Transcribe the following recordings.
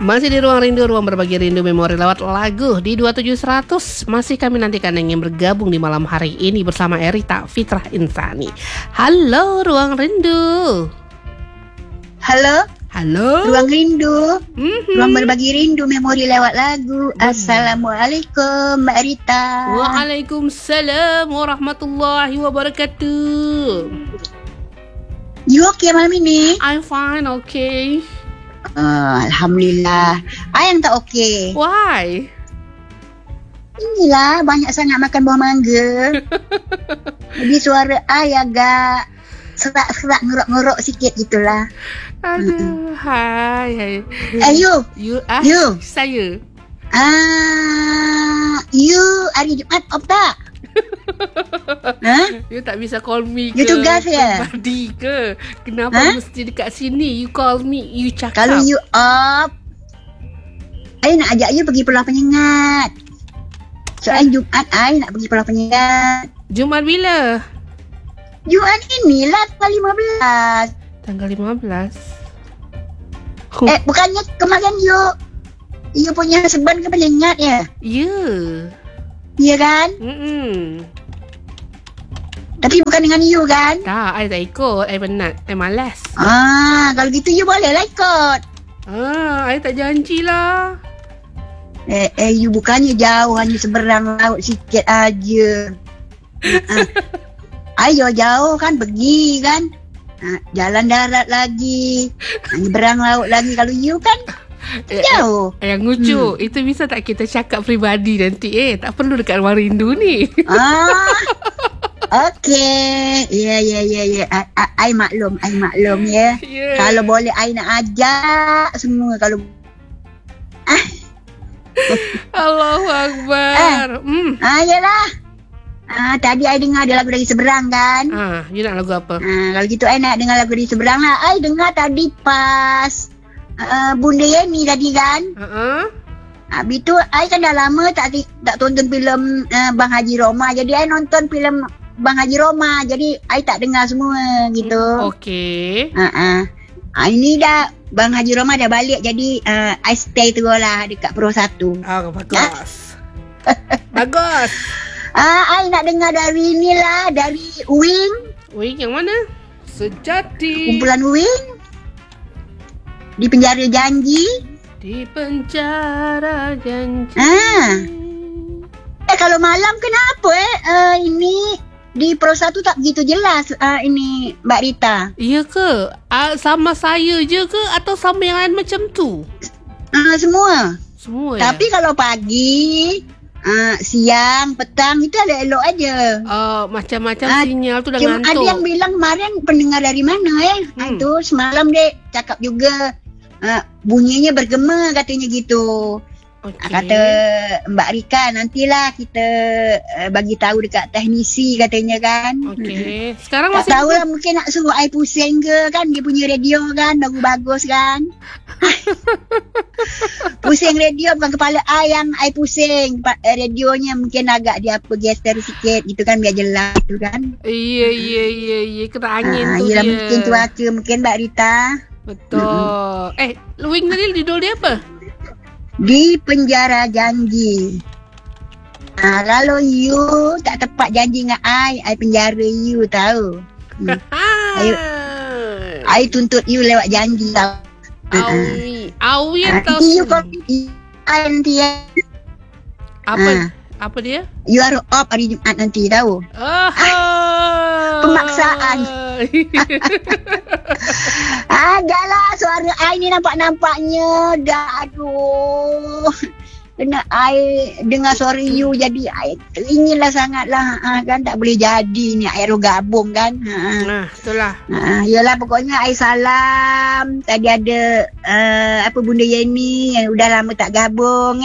Masih di Ruang Rindu, ruang berbagi rindu memori lewat lagu di 27100. Masih kami nantikan yang ingin bergabung di malam hari ini bersama Erita Fitrah Insani. Halo Ruang Rindu. Halo. Ruang Rindu. Ruang berbagi rindu memori lewat lagu. Assalamualaikum Mbak Rita. Waalaikumsalam warahmatullahi wabarakatuh. You okay malam ini? I'm fine, okay. Alhamdulillah. Yang tak okay. Why? Inilah banyak sangat makan buah mangga. Jadi suara agak serak-serak, ngorok-ngorok sikit gitulah. Aduh, hai. You. Saya. You hari Jumaat off tak? You tak bisa call me you ke? You tugas ya? Pribadi ke? Kenapa mesti dekat sini? You call me, you cakap. Kalau you off, I nak ajak you pergi Pulau Penyengat. Soalnya Jumaat I nak pergi Pulau Penyengat. Jumaat bila? Jumaat inilah tanggal 15. Tanggal 15? Bukannya kemarin you punya seban ke Penyengat ya? Ya. Ya kan? Tapi bukan dengan you kan? Tak, I tak ikut. I penat. I malas. Kalau gitu you boleh lah ikut. I tak janjilah. You bukannya jauh, hanya seberang laut sikit aja. Ayo jauh kan, pergi kan. Jalan darat lagi. Nyeberang laut lagi. Kalau you kan jauh. Yang lucu, itu bisa tak kita cakap peribadi nanti? Tak perlu dekat Ruang Rindu ni. Okey. Ya. I maklum ya. Yeah. Kalau boleh I nak ajak semua kalau Allahu Akbar. Yalah. Tadi I dengar ada lagu dari seberang kan? You nak lagu apa? Kalau gitu I nak dengar lagu dari seberang lah. I dengar tadi pas Bunda Yeni tadi kan? Habis tu I kan dah lama tak tonton filem Bang Haji Roma. Jadi I nonton filem Bang Haji Roma. Jadi I tak dengar semua gitu. Okey. Ini dah Bang Haji Roma dah balik. Jadi I stay terus lah dekat Pro 1. Bagus. Bagus. I nak dengar dari ni lah. Dari Wing. Wing yang mana? Sejati. Kumpulan Wing. Di penjara janji. Di penjara janji. Kalau malam kenapa ini di Pro 1 tak begitu jelas ini Mbak Rita? Iya ke? Sama saya je ke atau sama yang lain macam tu? Semua ya? Tapi kalau pagi, siang, petang itu ada elok aja. Macam-macam sinyal tu dah ngantuk. Ada yang bilang kemarin pendengar dari mana itu semalam dek cakap juga bunyinya bergema katanya gitu. Kata Mbak Rika nantilah kita bagi tahu dekat teknisi katanya kan. Okey. Sekarang tak masih tahu lah, mungkin nak suruh I pusing ke kan, dia punya radio kan bagus kan. Pusing radio bukan kepala I yang I pusing. Radionya mungkin agak dia geser sikit gitu kan biar jelas tu kan. Iya kena angin tu dia. Mungkin cuaca mungkin Mbak Rita. Betul. Wing tadi judul dia apa? Di penjara janji. Kalau you tak tepat janji dengan I penjara you tahu. I tuntut you lewat janji tahu. Awi atau you nanti ya. Apa dia? You harus off hari Jumaat nanti tahu. Pemaksaan. Dah lah suara I ni nampaknya dah aduh. Kena I dengar suara you jadi I teringinlah sangatlah kan tak boleh jadi ni I harus gabung kan. Itulah. Yalah pokoknya I salam. Tadi ada Bunda Yeni yang udah lama tak gabung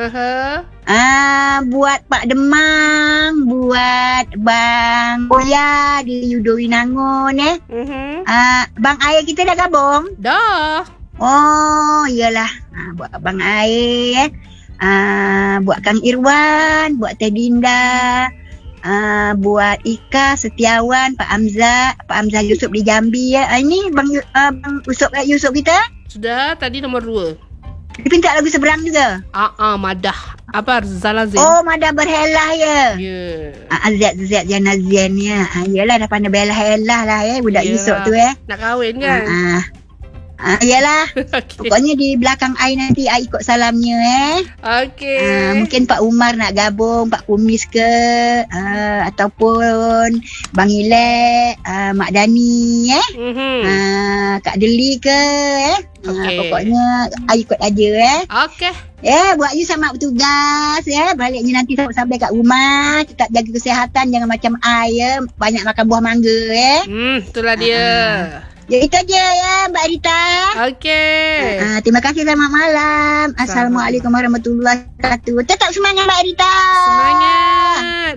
buat Pak Demang, buat Bang Boya di Yudo Winangun Bang Air kita dah gabung? Dah. Oh iyalah. Buat Bang Air buat Kang Irwan, buat Teh Dinda, buat Ika Setiawan, Pak Hamzah Yusof di Jambi ya. Ini Bang Yusof kita? Sudah, tadi nombor 2. Dia minta lagu seberang juga. Madah. Apa Zalazin? Oh, Madah berhelah ya. Ya. Z Janazian ya. Yalah dah pandai belah-helah lah budak Yusof tu Nak kahwin kan? Yalah. Okay. Pokoknya di belakang I nanti I ikut salamnya Okey. Mungkin Pak Umar nak gabung, Pak Kumis ke, ataupun Bang Ilek, Mak Dani Kak Deli ke Okey. pokoknya I ikut aja Okey. buat you selamat bertugas baliknya nanti sampai kat rumah tetap jaga kesihatan, jangan macam I banyak makan buah mangga Itulah dia. Ya itu aja Mbak Rita. Okey. Terima kasih, selamat malam. Assalamualaikum warahmatullahi wabarakatuh. Tetap semangat Mbak Rita. Semangat.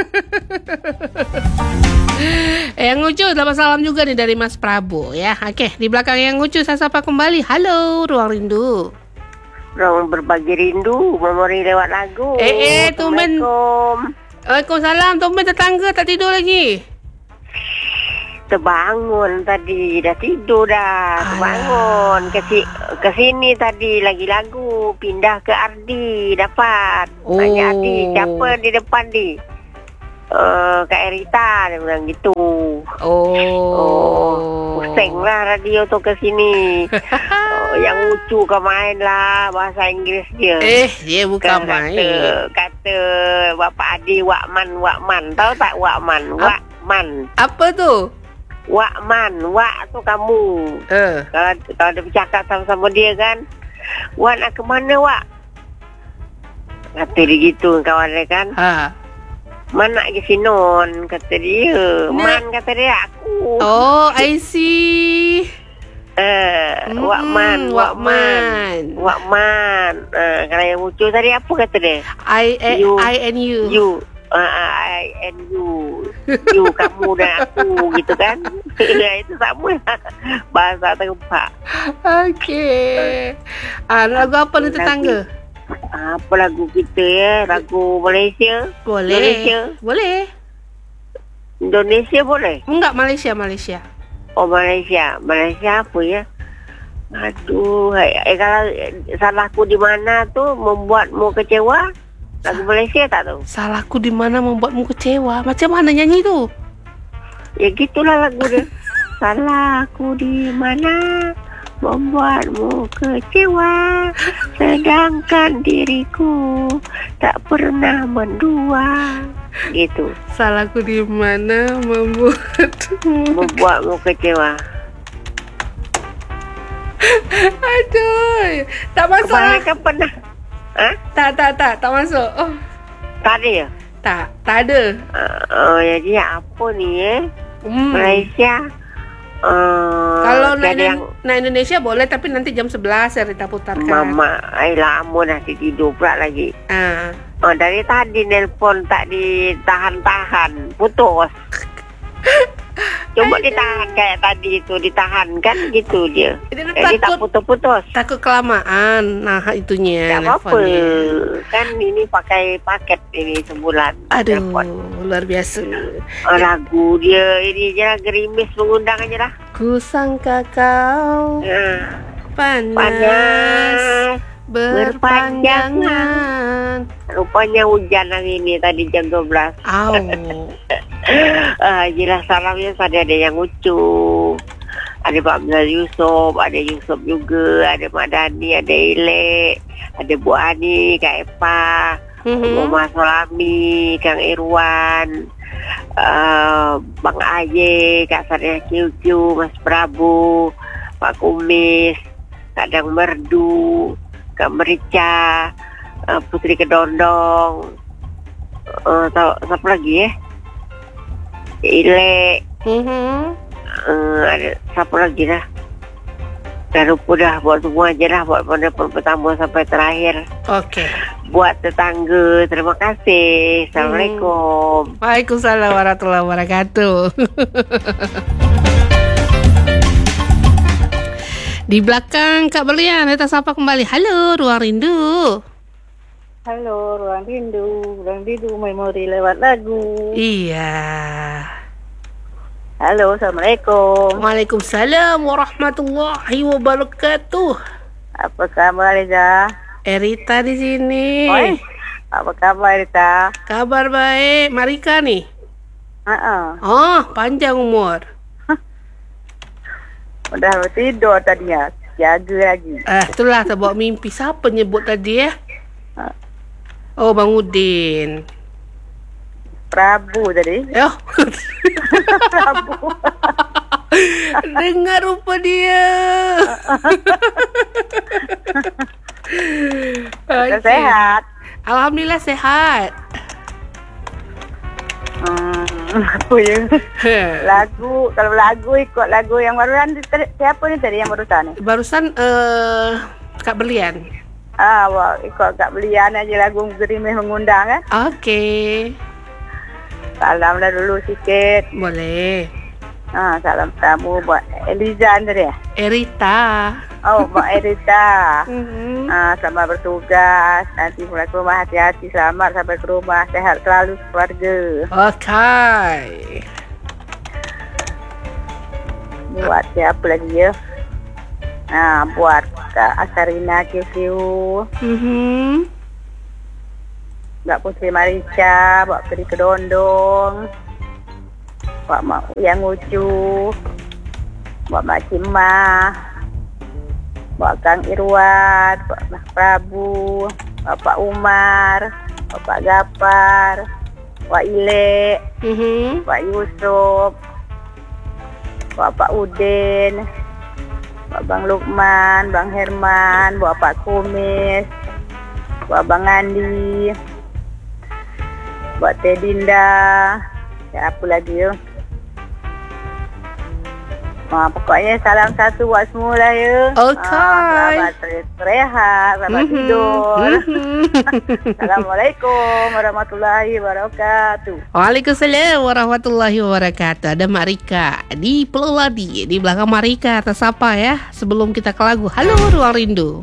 Yang lucu dapat salam juga nih dari Mas Prabu ya. Okey, di belakang yang lucu saya sapa kembali. Halo, Ruang Rindu. Ruang berbagi rindu, memori lewat lagu. Tumben. Waalaikumsalam. Tumben tetangga tak tidur lagi. Terbangun tadi, dah tidur dah. Terbangun. Ke sini tadi lagi lagu. Pindah ke Ardi, dapat. Tanya Ardi, siapa di depan di? Kak Erita, dia bilang gitu. Pusing lah radio tu ke sini. Yang lucu ke main lah bahasa Inggeris dia. Dia bukan main. Kata Bapak Adi Wakman. Tahu tak Wakman? Wakman. Apa tu? Wakman, Wak tu kamu. Kalau dia bercakap sama-sama dia kan, Wak nak ke mana Wak? Kata dia gitu kawan dia kan. Man nak ke Sinon, kata dia. Man kata dia aku. Oh, I see. Wakman. Kalau yang lucu tadi apa kata dia? I and you. I and you. You, kamu dan aku gitu kan. Itu sama lah bahasa tempat. Okey. Lagu apa ni tetangga? Apa lagu kita Lagu Malaysia. Boleh. Indonesia boleh? Enggak, Malaysia. Oh, Malaysia apa ya? Aduh, kalau salahku di mana tu membuatmu kecewa? Lagu Malaysia tak tahu. Salahku di mana membuatmu kecewa? Macam mana nyanyi tu? Ya gitulah lagu dia. Salahku di mana membuatmu kecewa, sedangkan diriku tak pernah mendua. Gitu. Salahku di mana membuatmu kecewa. Aduh, tak masuk. Kemarin kan pernah. Tak masuk. Tak ada ya? Tak ada. Jadi apa ni Malaysia. Kalau nak Indonesia boleh, tapi nanti jam 11 saya Rita putarkan. Mama, lama nanti tidur pula lagi. Dari tadi nelpon tak ditahan-tahan, putus. Cuma ditahan kayak tadi tu, ditahan kan gitu dia. Jadi tak putus-putus. Takut kelamaan. Nah, itunya. Tak apa. Kan ini pakai paket ini sebulan. Aduh, telepon. luar biasa. Lagu dia ini je lah, gerimis mengundang aja lah. Ku sangka kau panas berpanjangan. Rupanya hujan hari ini tadi jam 12. Jelas salamnya ada yang lucu. Ada Pak Abdul Yusof, ada Yusof juga, ada Mak Dani, ada Ilek, ada Bu Ani, Kak Epa, Mama Solami, Kang Irwan, Bang Aye, Kak Sarya QQ, Mas Prabu, Pak Kumis, Kak Dang Merdu, Kak Merica, Putri Kedondong, tahu siapa lagi Ilek, ada siapa lagi dah? Dah lupa dah, buat semua aja lah, buat penelpon pertama sampai terakhir. Okey. Buat tetangga, terima kasih. Assalamualaikum. Waalaikumsalam warahmatullahi wabarakatuh. Di belakang Kak Berlian, kita sapa kembali. Halo, Ruang Rindu. Halo, Ruang Rindu memori lewat lagu. Iya. Halo, Assalamualaikum. Waalaikumsalam warahmatullahi wabarakatuh. Apa kabar Reza? Erita di sini. Oi, apa kabar Reza? Kabar baik. Marika nih. Oh, panjang umur. Udah tidur tadinya. Jaga lagi. Itulah terbawa mimpi. Siapa nyebut tadi ya? Oh, Bang Udin. Prabu tadi. Oh. Prabu. Dengar rupa dia. Okay. Sehat. Alhamdulillah sehat. Apa ya? Lagu, kalau lagu ikut lagu yang barusan siapa ni tadi yang barusan ni? Barusan Kak Berlian. Ikut Kak Berlian aja lagu Gerimih Mengundang kan? Okey. Salam dah dulu sikit. Boleh. Salam tamu buat Eliza tadi ya? Erita. Oh, buat Erita. Selamat bertugas. Nanti pulang ke rumah hati-hati. Selamat sampai ke rumah. Sehat selalu keluarga. Okay. Buat siapa lagi ya? Buat Kak Asarina QQ. Buat Putri Marica. Buat Peri Kedondong. Buat Mak Yang Ucu. Buat Mak Cimah. Buat Kang Irwan. Buat Mas Prabu. Bapak Umar. Bapak Gapar. Buat Ile. Buat Yusuf. Buat Pak Udin. Buat Bang Lukman. Bang Herman. Buat Pak Kumis. Buat Bang Andi. Buat Teh Dinda. Apa lagi ya? Pokoknya salam satu buat semua lah ya. Selamat rehat, selamat tidur. Assalamualaikum warahmatullahi wabarakatuh. Waalaikumsalam warahmatullahi wabarakatuh. Ada Marika di Pulau Ladi. Di belakang Marika tersapa ya. Sebelum kita ke lagu. Halo Ruang Rindu.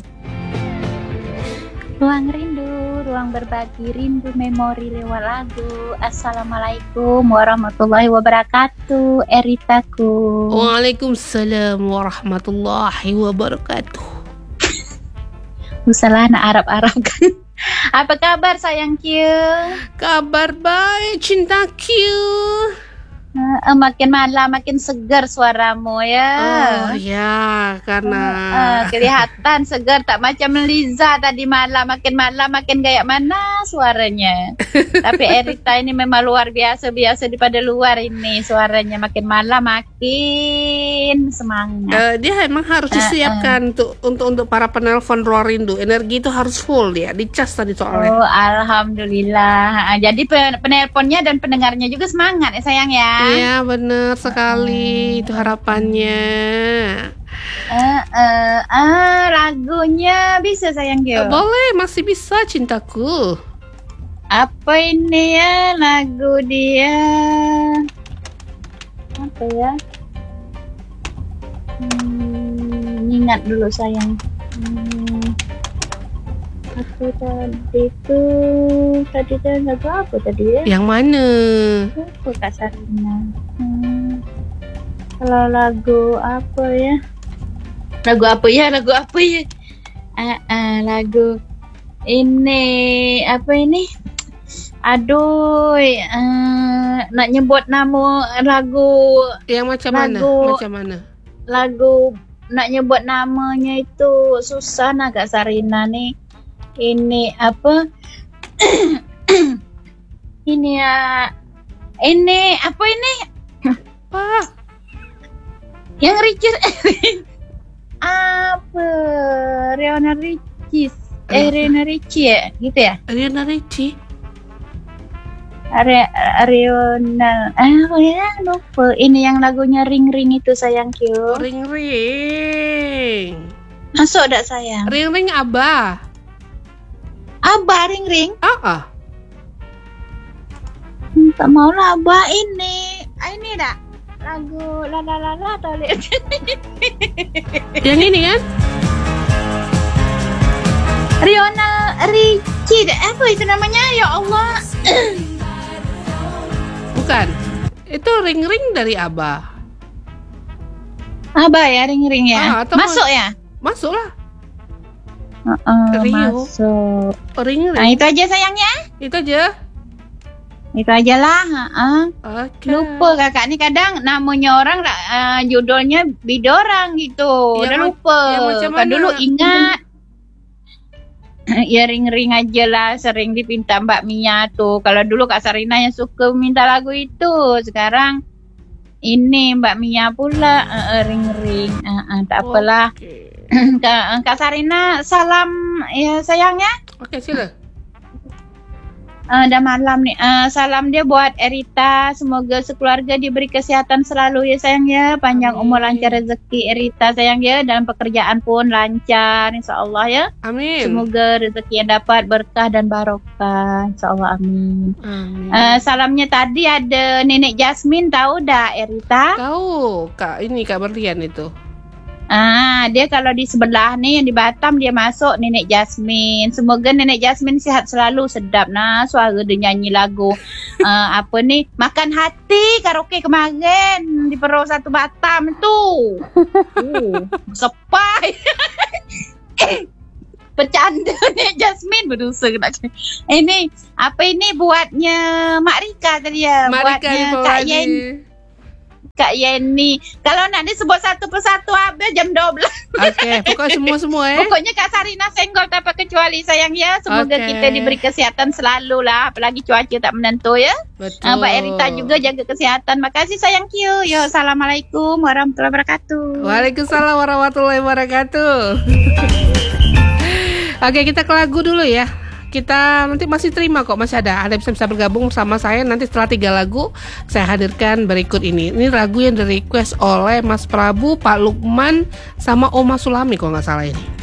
Ruang Rindu, ruang berbagi rindu memori lewat lagu. Assalamualaikum warahmatullahi wabarakatuh, Eritaku. Waalaikumsalam warahmatullahi wabarakatuh. Usalah nak Arab-Arab kan. Apa kabar sayang Q? Kabar baik cintaku. Makin malam makin segar suaramu ya. Oh ya, karena kelihatan segar, tak macam Liza tadi malam. Makin malam makin gaya mana suaranya. Tapi Erita ini memang luar biasa daripada luar ini suaranya. Makin malam makin semangat. Dia emang harus disiapkan untuk para penelpon Ruang Rindu. Energi itu harus full dia, dicas tadi soalnya. Oh, alhamdulillah. Jadi penelponnya dan pendengarnya juga semangat ya sayang ya. Iya benar sekali, itu harapannya. Lagunya bisa sayang Gio? Boleh, masih bisa cintaku. Apa ini ya lagu dia? Apa ya? Ingat dulu sayang. Aku tadi lagu apa tadi ya? Yang mana? Aku Kak Sarina. Kalau lagu apa ya? Lagu ini apa ini? Aduh, nak nyebut nama lagu. Yang macam mana? Lagu nak nyebut namanya itu susah nak Kak Sarina nih. Ini apa? Ini apa ini? Apa? Yang Ricis apa? Riona Ricis. Riona Ricci ya? Gitu ya? Riona Ricci. Riona apa ya? Lupa. Ini yang lagunya Ring Ring itu sayang Q. Ring Ring. Masuk dak sayang? Ring Ring Abah. Abah Ring Ring? Tak mau lah Abah ini. Ini dah lagu la la la la tadi. Yang ini kan? Riona Ricci. Apa itu namanya? Ya Allah. Bukan. Itu Ring Ring dari Abah. Abah ya Ring Ring ya. Masuk ya? Masuk lah. Masuk. Ring. Nah, itu aja sayangnya. Itu aja. Itu aja lah. Okay. Lupa kakak ni kadang namanya orang judulnya bidorang gitu. Udah lupa. Kan dulu ingat. Ya ring-ring aja lah. Sering dipinta Mbak Mia tuh. Kalau dulu Kak Sarina yang suka minta lagu itu. Sekarang ini Mbak Mia pula ring-ring. Tak apalah. Kak Sarina salam ya sayangnya. Oke, sila. Dah malam nih. Salam dia buat Erita. Semoga sekeluarga diberi kesihatan selalu ya sayang ya. Panjang umur, lancar rezeki Erita sayang ya. Dalam pekerjaan pun lancar insyaAllah ya. Amin. Semoga rezeki yang dapat berkah dan barokah. InsyaAllah amin. Salamnya tadi ada Nenek Jasmine, tahu dah Erita? Tahu. Kak Berlian itu. Dia kalau di sebelah ni yang di Batam dia masuk Nenek Jasmine. Semoga Nenek Jasmine sihat selalu. Sedap nah suara dia nyanyi lagu apa ni, Makan Hati karaoke kemarin di Perau 1 Batam tu. Sepai. Bercanda Nenek Jasmine, berdosa nak. Ini apa ini buatnya Mak Rika tadi ya. Buatnya Kak Yeni. Kalau nak disebut satu persatu habis jam 12. Okey, pokoknya semua Pokoknya Kak Sarina senggol tanpa kecuali sayang ya. Semoga kita diberi kesihatan selalu lah. Apalagi cuaca tak menentu ya. Betul. Mbak Erita juga jaga kesihatan. Makasih sayang Q. Yo, assalamualaikum warahmatullahi wabarakatuh. Waalaikumsalam warahmatullahi wabarakatuh. Oke, kita ke lagu dulu ya. Kita nanti masih terima kok, masih ada bisa bergabung sama saya nanti setelah 3 lagu saya hadirkan berikut ini. Ini lagu yang di request oleh Mas Prabu, Pak Lukman sama Oma Sulami kalau nggak salah ini.